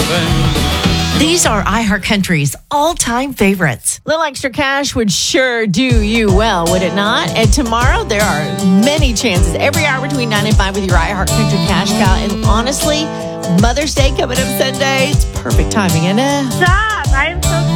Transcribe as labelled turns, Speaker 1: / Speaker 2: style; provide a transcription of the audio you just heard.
Speaker 1: These are iHeartCountry's all-time favorites.
Speaker 2: Little extra cash would sure do you well, would it not? And tomorrow, there are many chances. Every hour between 9 and 5 with your iHeartCountry Cash Cow. And honestly, Mother's Day coming up Sunday, it's perfect timing, isn't it?
Speaker 3: Stop. I am so